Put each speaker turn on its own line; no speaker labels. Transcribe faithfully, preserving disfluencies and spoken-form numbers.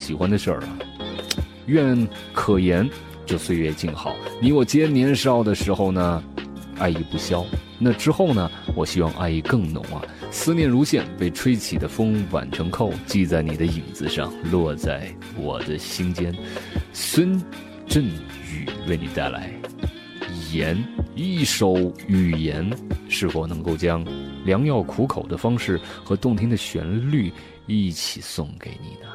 喜欢的事儿啊。愿可言这岁月静好，你我皆年少的时候呢，爱意不消。那之后呢，我希望爱意更浓啊，思念如线，被吹起的风挽成扣，系在你的影子上，落在我的心间。孙振宇为你带来言，一首语言是否能够将良药苦口的方式和动听的旋律一起送给你呢？